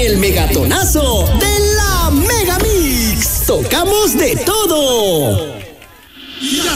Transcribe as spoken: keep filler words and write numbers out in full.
el megatonazo de la Mega Mix. Tocamos de todo.